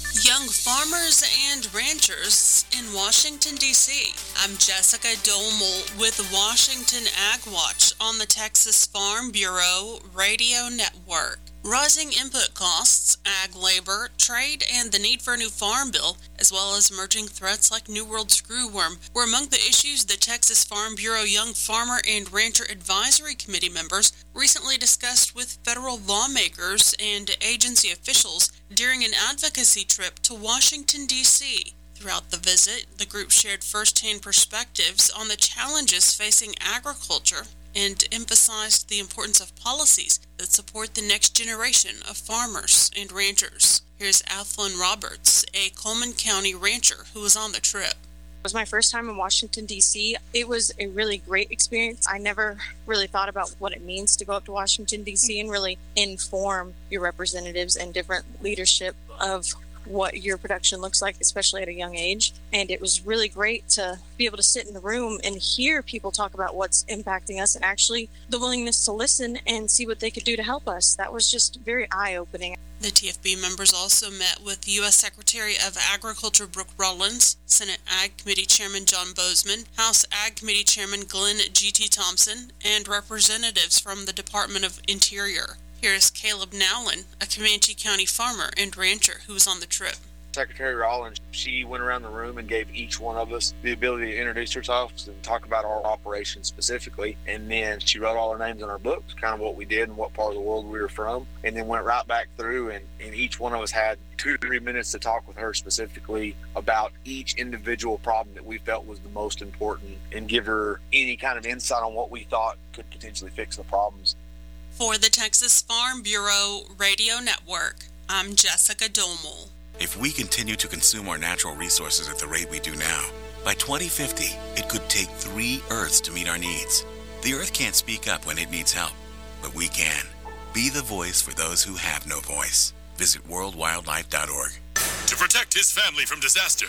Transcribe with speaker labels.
Speaker 1: Young farmers and ranchers in Washington, D.C. I'm Jessica Dolmel with Washington Ag Watch on the Texas Farm Bureau Radio Network. Rising input costs, ag labor, trade, and the need for a new farm bill, as well as emerging threats like New World screwworm, were among the issues the Texas Farm Bureau Young Farmer and Rancher Advisory Committee members recently discussed with federal lawmakers and agency officials during an advocacy trip to Washington, D.C. Throughout the visit, the group shared first-hand perspectives on the challenges facing agriculture and emphasized the importance of policies that support the next generation of farmers and ranchers. Here's Athlon Roberts, a Coleman County rancher who was on the trip.
Speaker 2: It was my first time in Washington, D.C. It was a really great experience. I never really thought about what it means to go up to Washington, D.C. and really inform your representatives and different leadership of what your production looks like, especially at a young age. And it was really great to be able to sit in the room and hear people talk about what's impacting us and actually the willingness to listen and see what they could do to help us. That was just very eye-opening.
Speaker 1: The TFB members also met with U.S. Secretary of Agriculture Brooke Rollins, Senate Ag Committee Chairman John Bozeman, House Ag Committee Chairman Glenn G.T. Thompson, and representatives from the Department of Interior. Here's Caleb Nowlin, a Comanche County farmer and rancher who was on the trip.
Speaker 3: Secretary Rollins, she went around the room and gave each one of us the ability to introduce herself and talk about our operation specifically. And then she wrote all our names in our books, kind of what we did and what part of the world we were from. And then went right back through and each one of us had 2 to 3 minutes to talk with her specifically about each individual problem that we felt was the most important and give her any kind of insight on what we thought could potentially fix the problems.
Speaker 1: For the Texas Farm Bureau Radio Network, I'm Jessica Dolmel.
Speaker 4: If we continue to consume our natural resources at the rate we do now, by 2050, it could take 3 Earths to meet our needs. The Earth can't speak up when it needs help, but we can. Be the voice for those who have no voice. Visit worldwildlife.org.
Speaker 5: To protect his family from disaster,